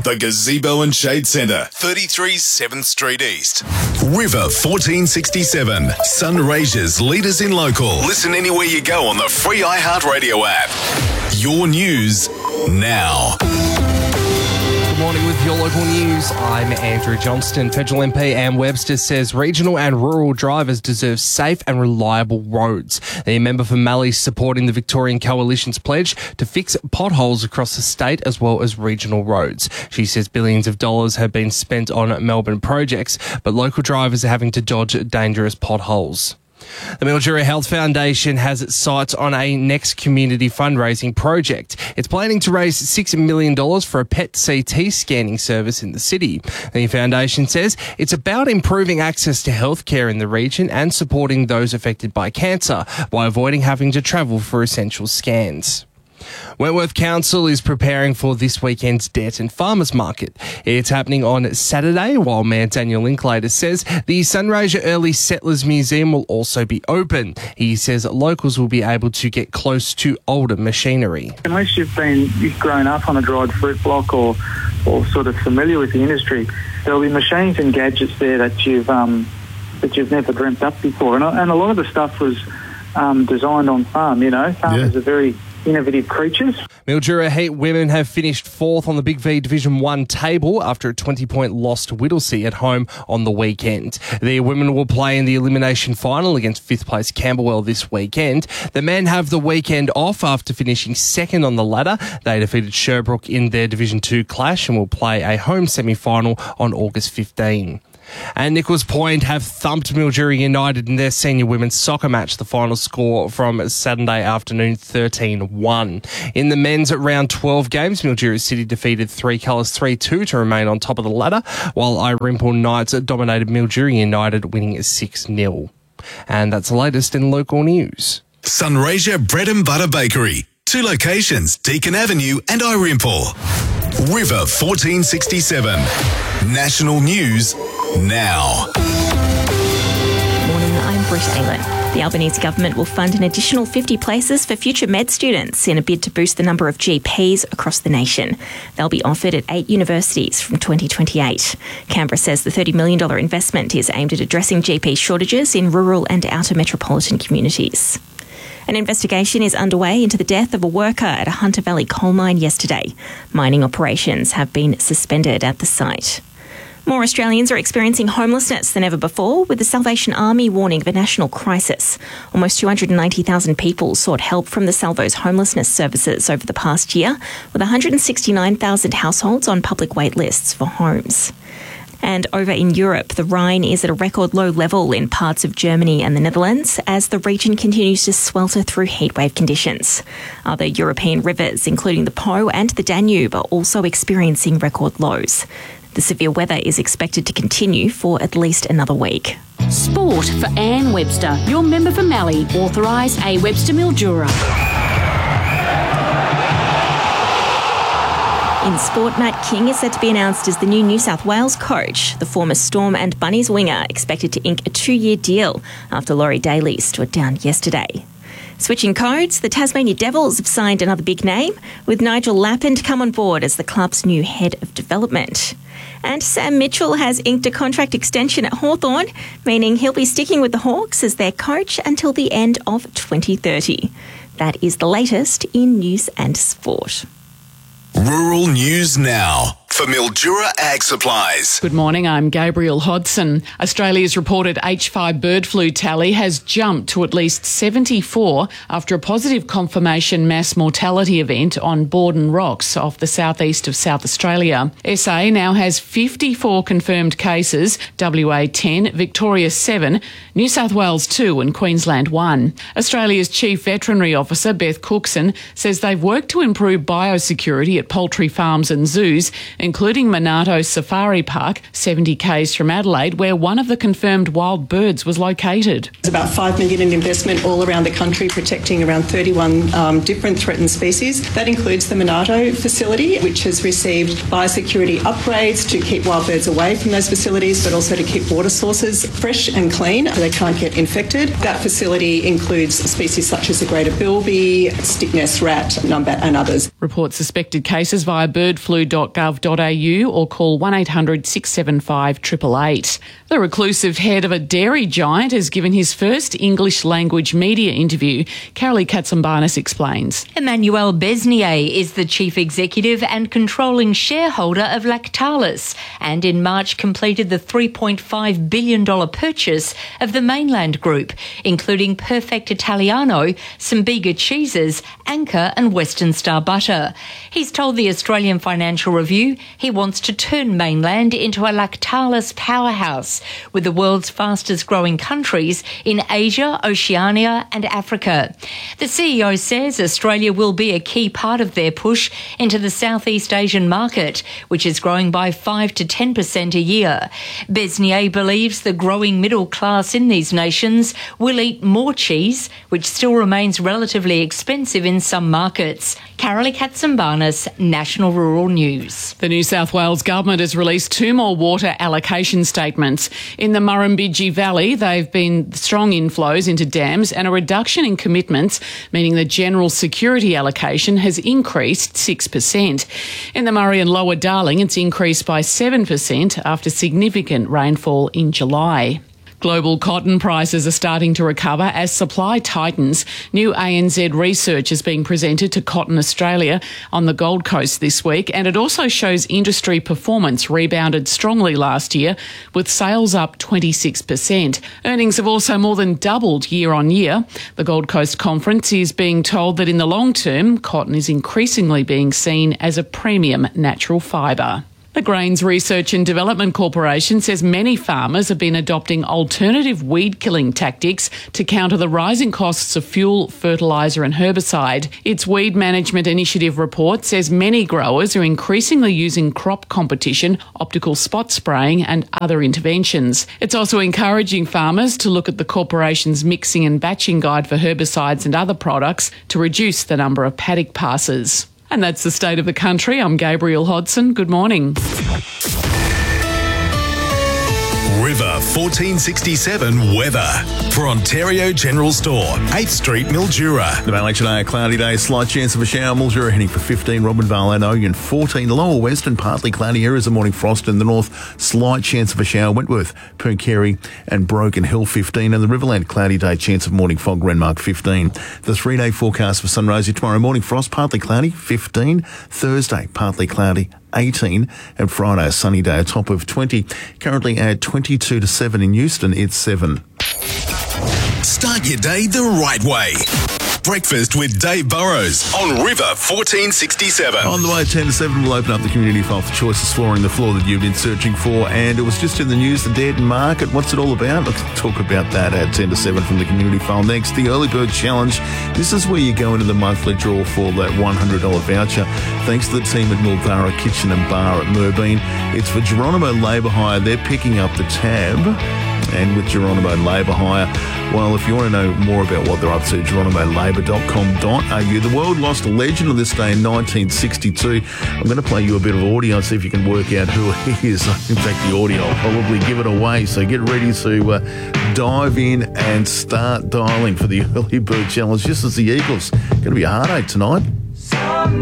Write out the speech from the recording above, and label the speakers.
Speaker 1: The Gazebo and Shade Centre, 33 7th Street East. River 1467, Sunraysia's leaders in local. Listen anywhere you go on the free iHeartRadio app. Your news now.
Speaker 2: Good morning with your local news. I'm Andrew Johnston. Federal MP Anne Webster says regional and rural drivers deserve safe and reliable roads. The member for Mallee supporting the Victorian Coalition's pledge to fix potholes across the state as well as regional roads. She says billions of dollars have been spent on Melbourne projects, but local drivers are having to dodge dangerous potholes. The Mildura Health Foundation has its sights on a next community fundraising project. It's planning to raise $6 million for a PET CT scanning service in the city. The foundation says it's about improving access to healthcare in the region and supporting those affected by cancer by avoiding having to travel for essential scans. Wentworth Council is preparing for this weekend's Debt and Farmers Market. It's happening on Saturday, while Mayor Daniel Linklater says the Sunraysia Early Settlers Museum will also be open. He says locals will be able to get close to older machinery.
Speaker 3: Unless you've grown up on a dried fruit block or sort of familiar with the industry, there'll be machines and gadgets there that you've never dreamt up before. And a lot of the stuff was designed on farm, Farmers are very innovative creatures.
Speaker 2: Mildura Heat women have finished fourth on the Big V Division 1 table after a 20-point loss to Whittlesea at home on the weekend. The women will play in the elimination final against fifth place Camberwell this weekend. The men have the weekend off after finishing second on the ladder. They defeated Sherbrooke in their Division 2 clash and will play a home semi-final on August 15. And Nichols Point have thumped Mildura United in their senior women's soccer match. The final score from Saturday afternoon, 13-1. In the men's round 12 games, Mildura City defeated Three Colours 3-2 to remain on top of the ladder, while Irimple Knights dominated Mildura United, winning 6-0. And that's the latest in local news.
Speaker 1: Sunraysia Bread and Butter Bakery. 2 locations, Deakin Avenue and Irimple. River 1467. National News now.
Speaker 4: Morning, I'm Britt Aylen. The Albanese government will fund an additional 50 places for future med students in a bid to boost the number of GPs across the nation. They'll be offered at 8 universities from 2028. Canberra says the $30 million investment is aimed at addressing GP shortages in rural and outer metropolitan communities. An investigation is underway into the death of a worker at a Hunter Valley coal mine yesterday. Mining operations have been suspended at the site. More Australians are experiencing homelessness than ever before, with the Salvation Army warning of a national crisis. Almost 290,000 people sought help from the Salvo's homelessness services over the past year, with 169,000 households on public wait lists for homes. And over in Europe, the Rhine is at a record low level in parts of Germany and the Netherlands as the region continues to swelter through heatwave conditions. Other European rivers, including the Po and the Danube, are also experiencing record lows. The severe weather is expected to continue for at least another week.
Speaker 5: Sport for Anne Webster, your member for Mallee, authorised A. Webster Mildura.
Speaker 4: In sport, Matt King is set to be announced as the new New South Wales coach. The former Storm and Bunnies winger expected to ink a 2-year deal after Laurie Daly stood down yesterday. Switching codes, the Tasmania Devils have signed another big name, with Nigel Lappin to come on board as the club's new head of development. And Sam Mitchell has inked a contract extension at Hawthorn, meaning he'll be sticking with the Hawks as their coach until the end of 2030. That is the latest in news and sport.
Speaker 1: Rural News now for Mildura Ag Supplies.
Speaker 6: Good morning, I'm Gabriel Hodson. Australia's reported H5 bird flu tally has jumped to at least 74 after a positive confirmation mass mortality event on Borden Rocks off the southeast of South Australia. SA now has 54 confirmed cases, WA 10, Victoria 7, New South Wales 2 and Queensland 1. Australia's Chief Veterinary Officer Beth Cookson says they've worked to improve biosecurity at poultry farms and zoos, including Monarto Safari Park, 70 k's from Adelaide, where one of the confirmed wild birds was located.
Speaker 7: There's about $5 million in investment all around the country protecting around 31 different threatened species. That includes the Monarto facility, which has received biosecurity upgrades to keep wild birds away from those facilities, but also to keep water sources fresh and clean so they can't get infected. That facility includes species such as the greater bilby, stick-nest rat, numbat and others.
Speaker 6: Reports suspected cases via birdflu.gov.au or call 1800 675 888. The reclusive head of a dairy giant has given his first English language media interview. Carolee Katsambarnis explains.
Speaker 8: Emmanuel Besnier is the chief executive and controlling shareholder of Lactalis, and in March completed the $3.5 billion purchase of the Mainland Group, including Perfect Italiano, some Bega cheeses, Anchor and Western Star butter. He's told the Australian Financial Review he wants to turn Mainland into a Lactalis powerhouse, with the world's fastest growing countries in Asia, Oceania and Africa. The CEO says Australia will be a key part of their push into the Southeast Asian market, which is growing by 5 to 10% a year. Besnier believes the growing middle class in these nations will eat more cheese, which still remains relatively expensive in some markets. Carolee Katsambarnis, National Rural News.
Speaker 6: The New South Wales Government has released 2 more water allocation statements. In the Murrumbidgee Valley, they've been strong inflows into dams and a reduction in commitments, meaning the general security allocation has increased 6%. In the Murray and Lower Darling, it's increased by 7% after significant rainfall in July. Global cotton prices are starting to recover as supply tightens. New ANZ research is being presented to Cotton Australia on the Gold Coast this week, and it also shows industry performance rebounded strongly last year, with sales up 26%. Earnings have also more than doubled year on year. The Gold Coast Conference is being told that in the long term, cotton is increasingly being seen as a premium natural fibre. The Grains Research and Development Corporation says many farmers have been adopting alternative weed-killing tactics to counter the rising costs of fuel, fertiliser and herbicide. Its Weed Management Initiative report says many growers are increasingly using crop competition, optical spot spraying and other interventions. It's also encouraging farmers to look at the corporation's mixing and batching guide for herbicides and other products to reduce the number of paddock passes. And that's the state of the country. I'm Gabriel Hodson. Good morning.
Speaker 1: River 1467 weather for Ontario General Store, 8th Street, Mildura.
Speaker 9: The Valley today, a cloudy day, slight chance of a shower. Mildura heading for 15, Robinvale and Ogun 14. Lower Western, partly cloudy areas of morning frost in the north, slight chance of a shower. Wentworth, Pooncarie and Broken Hill 15. And the Riverland, cloudy day, chance of morning fog, Renmark 15. The 3-day forecast for Sunraysia tomorrow, morning frost, partly cloudy, 15. Thursday, partly cloudy, 18, and Friday a sunny day, a top of 20. Currently at 22 to 7 in Euston, it's 7.
Speaker 1: Start your day the right way. Breakfast with Dave Burrows on River 1467.
Speaker 9: On the way, 10 to 7, we'll open up the community file for Choices Flooring, the floor that you've been searching for. And it was just in the news, the Dearden Market. What's it all about? Let's talk about that at 10 to 7 from the community file. Next, the Early Bird Challenge. This is where you go into the monthly draw for that $100 voucher. Thanks to the team at Mildura Kitchen and Bar at Merbeen. It's for Geronimo Labour Hire. They're picking up the tab. And with Geronimo Labour Hire, well, if you want to know more about what they're up to, geronimolabour.com.au. The world lost a legend on this day in 1962. I'm going to play you a bit of audio and see if you can work out who he is. In fact, the audio will probably give it away. So get ready to dive in and start dialing for the Early Bird Challenge, just as the Eagles. Going to be a heartache tonight.